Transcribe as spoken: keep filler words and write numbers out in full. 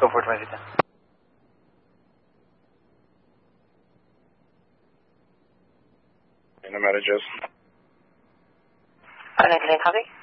Go for it, Mesita. Nomadic, Jess. five ninety-nine, copy.